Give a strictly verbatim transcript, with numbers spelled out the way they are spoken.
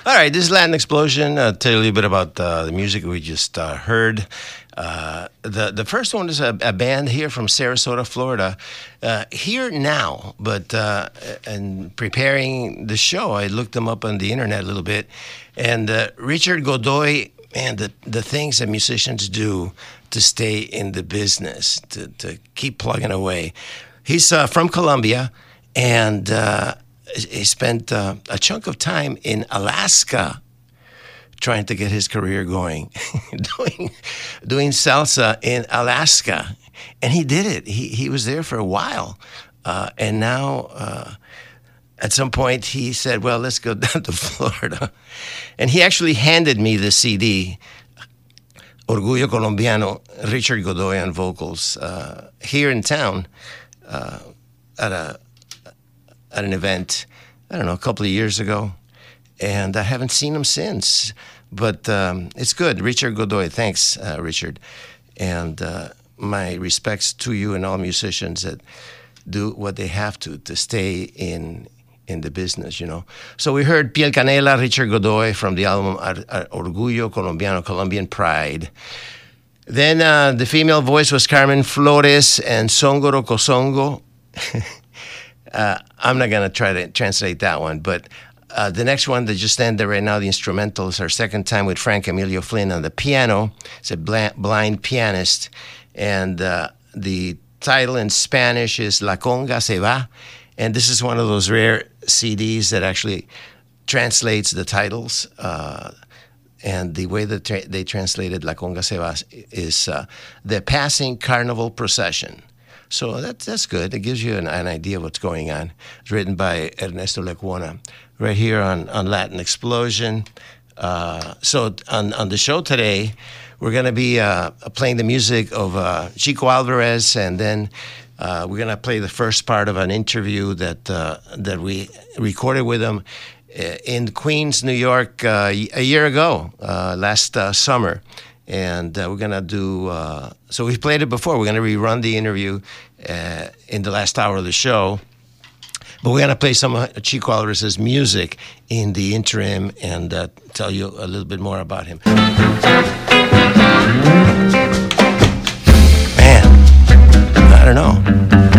All right, this is Latin Explosion. I'll tell you a little bit about uh, the music we just uh, heard. Uh, the the first one is a, a band here from Sarasota, Florida. Uh, here now, but uh, in preparing the show, I looked them up on the internet a little bit. And uh, Richard Godoy, man, the, the things that musicians do to stay in the business, to, to keep plugging away. He's uh, from Colombia, and uh, he spent uh, a chunk of time in Alaska trying to get his career going, doing doing salsa in Alaska. And he did it. He he was there for a while. Uh, and now, uh, at some point, he said, well, let's go down to Florida. And he actually handed me the C D, Orgullo Colombiano, Richard Godoy on vocals, uh, here in town uh, at a at an event, I don't know, a couple of years ago. And I haven't seen him since. But um, it's good. Richard Godoy, thanks, uh, Richard. And uh, my respects to you and all musicians that do what they have to to stay in in the business, you know. So we heard Piel Canela, Richard Godoy from the album Ar- Ar- Orgullo Colombiano, Colombian Pride. Then uh, the female voice was Carmen Flores and Songoro Kosongo. uh, I'm not going to try to translate that one, but uh, the next one that just ended right now, the instrumental, is our second time with Frank Emilio Flynn on the piano. It's a bl- blind pianist. And uh, the title in Spanish is La Conga Se Va. And this is one of those rare C Ds that actually translates the titles. Uh, and the way that tra- they translated La Conga Se Va is uh, The Passing Carnival Procession. So that, that's good. It gives you an, an idea of what's going on. It's written by Ernesto Lecuona right here on, on Latin Explosion. Uh, so on, on the show today, we're going to be uh, playing the music of uh, Chico Alvarez, and then uh, we're going to play the first part of an interview that uh, that we recorded with him in Queens, New York, uh, a year ago, uh, last uh, summer. And uh, we're going to do, uh, so we've played it before. We're going to rerun the interview uh, in the last hour of the show. But we're going to play some of Chico Alvarez's music in the interim and uh, tell you a little bit more about him. Man, I don't know.